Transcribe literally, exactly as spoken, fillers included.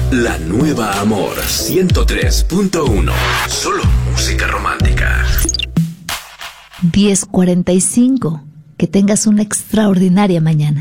La nueva Amor ciento tres punto uno. Solo música romántica. diez cuarenta y cinco. Que tengas una extraordinaria mañana.